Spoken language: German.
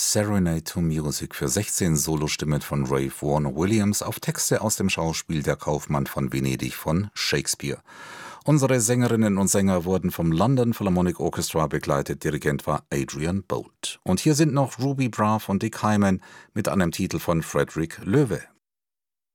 Serenade to Music für 16 Solostimmen von Ralph Vaughan Williams auf Texte aus dem Schauspiel Der Kaufmann von Venedig von Shakespeare. Unsere Sängerinnen und Sänger wurden vom London Philharmonic Orchestra begleitet, Dirigent war Adrian Boult. Und hier sind noch Ruby Braff und Dick Hyman mit einem Titel von Frederick Loewe.